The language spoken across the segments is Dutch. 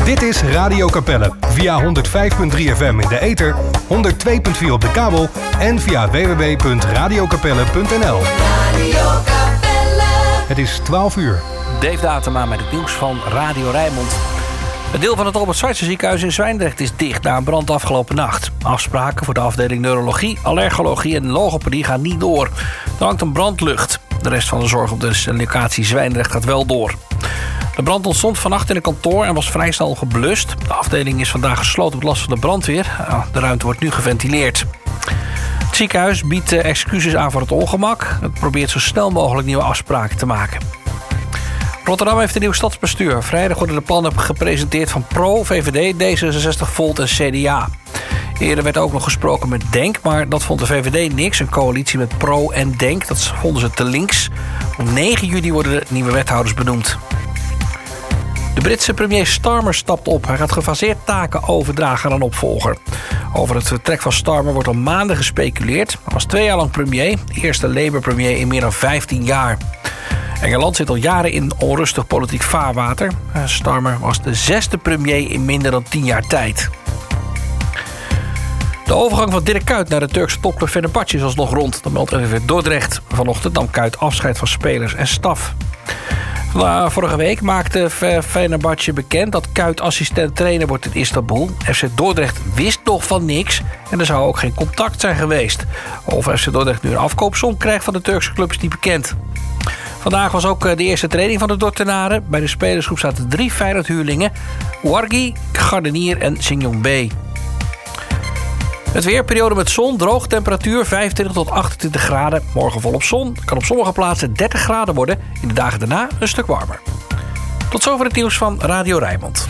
Dit is Radio Capelle via 105.3 FM in de ether, 102.4 op de kabel en via www.radiocapelle.nl. Het is 12 uur. Dave Datema met het nieuws van Radio Rijnmond. Een deel van het Albert Schweitzer ziekenhuis in Zwijndrecht is dicht na een brand afgelopen nacht. Afspraken voor de afdeling neurologie, allergologie en logopedie gaan niet door. Er hangt een brandlucht. De rest van de zorg op de locatie Zwijndrecht gaat wel door. De brand ontstond vannacht in een kantoor en was vrij snel geblust. De afdeling is vandaag gesloten op last van de brandweer. De ruimte wordt nu geventileerd. Het ziekenhuis biedt excuses aan voor het ongemak. Het probeert zo snel mogelijk nieuwe afspraken te maken. Rotterdam heeft een nieuw stadsbestuur. Vrijdag worden de plannen gepresenteerd van PRO, VVD, D66, Volt en CDA. Eerder werd ook nog gesproken met DENK, maar dat vond de VVD niks. Een coalitie met PRO en DENK, dat vonden ze te links. Op 9 juli worden de nieuwe wethouders benoemd. De Britse premier Starmer stapt op. Hij gaat gefaseerd taken overdragen aan een opvolger. Over het vertrek van Starmer wordt al maanden gespeculeerd. Hij was 2 jaar lang premier, de eerste Labour-premier in meer dan 15 jaar. Engeland zit al jaren in onrustig politiek vaarwater. Starmer was de 6e premier in minder dan 10 jaar tijd. De overgang van Dirk Kuyt naar de Turkse topclub Fenerbahçe is alsnog rond. Dat meldt RTV Dordrecht. Vanochtend nam Kuyt afscheid van spelers en staf. Vorige week maakte Fenerbahçe bekend dat Kuyt assistent-trainer wordt in Istanbul. FC Dordrecht wist nog van niks en er zou ook geen contact zijn geweest. Of FC Dordrecht nu een afkoopsom krijgt van de Turkse club is niet bekend. Vandaag was ook de eerste training van de Dordtenaren. Bij de spelersgroep zaten 3 Feyenoord-huurlingen: Ouarghi, Gardenier en Sinjong B. Het weerperiode met zon, droog, temperatuur 25 tot 28 graden. Morgen volop zon, kan op sommige plaatsen 30 graden worden. In de dagen daarna een stuk warmer. Tot zover het nieuws van Radio Rijnmond.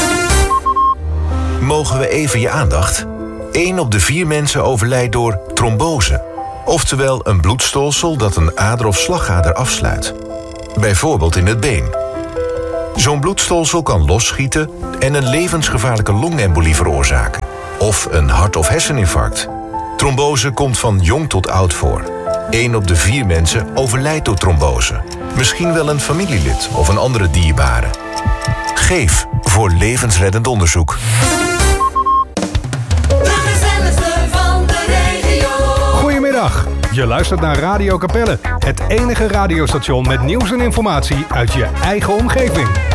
Mogen we even je aandacht? 1 op de 4 mensen overlijdt door trombose. Oftewel een bloedstolsel dat een ader of slagader afsluit. Bijvoorbeeld in het been. Zo'n bloedstolsel kan losschieten en een levensgevaarlijke longembolie veroorzaken. Of een hart- of herseninfarct. Trombose komt van jong tot oud voor. 1 op de 4 mensen overlijdt door trombose. Misschien wel een familielid of een andere dierbare. Geef voor levensreddend onderzoek. Goedemiddag, je luistert naar Radio Capelle. Het enige radiostation met nieuws en informatie uit je eigen omgeving.